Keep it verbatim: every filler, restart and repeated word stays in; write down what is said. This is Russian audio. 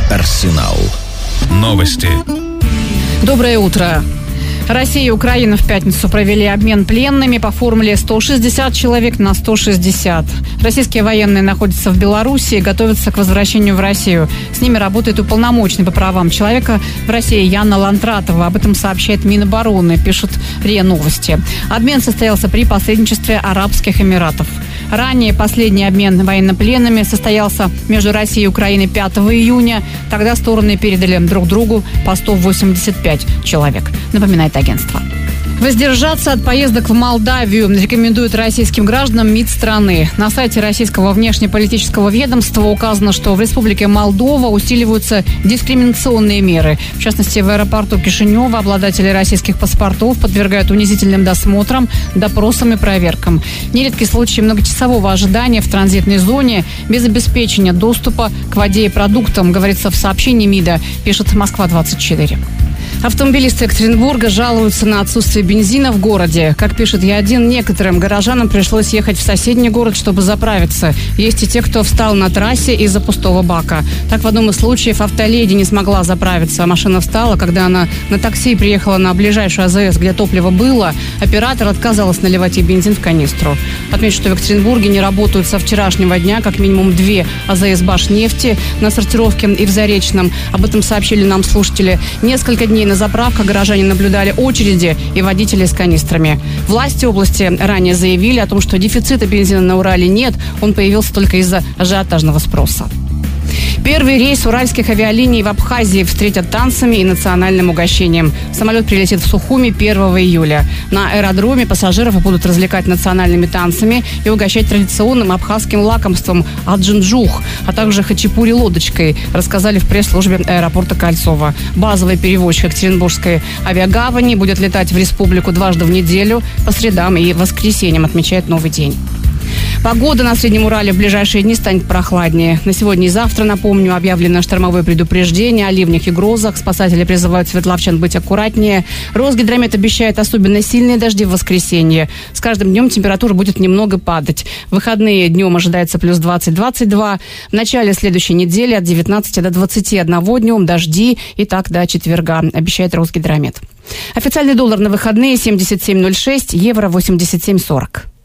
Арсенал. Новости. Доброе утро. Россия и Украина в пятницу провели обмен пленными по формуле сто шестьдесят человек на сто шестьдесят. Российские военные находятся в Беларуси и готовятся к возвращению в Россию. С ними работает уполномоченный по правам человека в России Яна Лантратова. Об этом сообщает Минобороны, пишут РИА Новости. Обмен состоялся при посредничестве Арабских Эмиратов. Ранее последний обмен военнопленными состоялся между Россией и Украиной пятого июня. Тогда стороны передали друг другу по сто восемьдесят пять человек, напоминает агентство. Воздержаться от поездок в Молдавию рекомендует российским гражданам МИД страны. На сайте российского внешнеполитического ведомства указано, что в Республике Молдова усиливаются дискриминационные меры. В частности, в аэропорту Кишинева обладатели российских паспортов подвергают унизительным досмотрам, допросам и проверкам. Нередки случаи многочасового ожидания в транзитной зоне без обеспечения доступа к воде и продуктам, говорится в сообщении МИДа, пишет Москва двадцать четыре. Автомобилисты Екатеринбурга жалуются на отсутствие бензина в городе. Как пишет Я один, некоторым горожанам пришлось ехать в соседний город, чтобы заправиться. Есть и те, кто встал на трассе из-за пустого бака. Так, в одном из случаев автоледи не смогла заправиться. Машина встала, когда она на такси приехала на ближайшую АЗС, где топливо было. Оператор отказалась наливать ей бензин в канистру. Отмечу, что в Екатеринбурге не работают со вчерашнего дня как минимум две АЗС Башнефти на Сортировке и в Заречном. Об этом сообщили нам слушатели. Несколько дней на заправках горожане наблюдали очереди и водители с канистрами. Власти области ранее заявили о том, что дефицита бензина на Урале нет, он появился только из-за ажиотажного спроса. Первый рейс уральских авиалиний в Абхазии встретят танцами и национальным угощением. Самолет прилетит в Сухуми первого июля. На аэродроме пассажиров будут развлекать национальными танцами и угощать традиционным абхазским лакомством аджинджух, а также хачапури-лодочкой, рассказали в пресс-службе аэропорта Кольцово. Базовый перевозчик Екатеринбургской авиагавани будет летать в республику дважды в неделю, по средам и воскресеньям, отмечает «Новый день». Погода на Среднем Урале в ближайшие дни станет прохладнее. На сегодня и завтра, напомню, объявлено штормовое предупреждение о ливнях и грозах. Спасатели призывают свердловчан быть аккуратнее. Росгидромет обещает особенно сильные дожди в воскресенье. С каждым днем температура будет немного падать. В выходные днем ожидается плюс двадцать - двадцать два. В начале следующей недели от девятнадцати до двадцати одного днем дожди и так до четверга, обещает Росгидромет. Официальный доллар на выходные семьдесят семь ноль шесть, евро восемьдесят семь сорок.